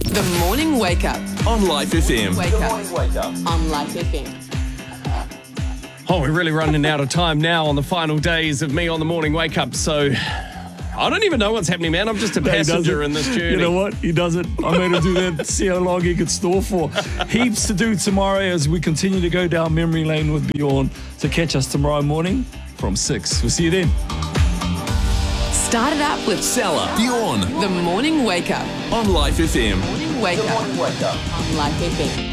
The Morning Wake Up. On Life FM. Wake up. On Life FM. Oh, we're really running out of time now on the final days of me on the Morning Wake Up, so I don't even know what's happening, man. I'm just a passenger in this journey. You know what? He doesn't. I'm going to do that, see how long he can store for. Heaps to do tomorrow as we continue to go down memory lane with Bjorn. So catch us tomorrow morning from 6. We'll see you then. Start it up with Salah, Bjorn. The Morning Wake Up. On Life FM. Morning Wake Up. On Life FM.